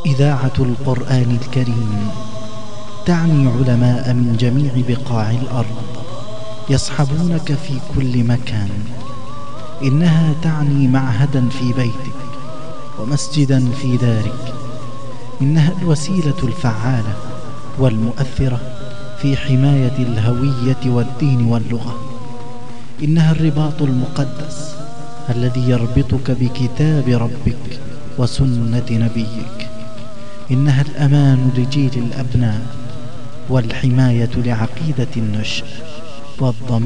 إذاعة القرآن الكريم تعني علماء من جميع بقاع الأرض يصحبونك في كل مكان. إنها تعني معهدا في بيتك ومسجدا في دارك. إنها الوسيلة الفعالة والمؤثرة في حماية الهوية والدين واللغة. إنها الرباط المقدس الذي يربطك بكتاب ربك وسنة نبيك. إنها الأمان لجيل الأبناء والحماية لعقيدة النشء والضمان